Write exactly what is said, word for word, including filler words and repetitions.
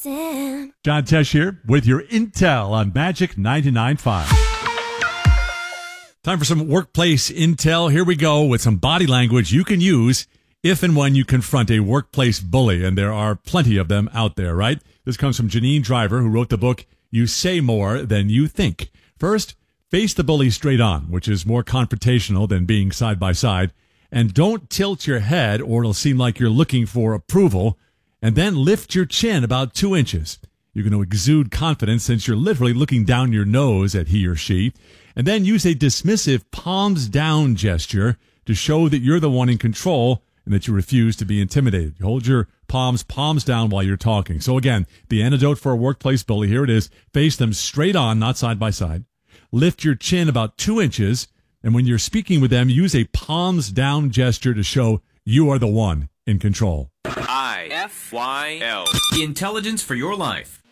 listen. John Tesh here with your intel on Magic ninety-nine point five. Time for some workplace intel. Here we go with some body language you can use if and when you confront a workplace bully, and there are plenty of them out there, right? This comes from Janine Driver, who wrote the book, You Say More Than You Think. First, face the bully straight on, which is more confrontational than being side by side. And don't tilt your head or it'll seem like you're looking for approval. And then lift your chin about two inches. You're going to exude confidence since you're literally looking down your nose at he or she. And then use a dismissive palms down gesture to show that you're the one in control and that you refuse to be intimidated. You hold your palms palms down while you're talking. So again, the antidote for a workplace bully, here it is. Face them straight on, not side by side. Lift your chin about two inches. And when you're speaking with them, use a palms down gesture to show you are the one in control. I F Y L. Intelligence for your life.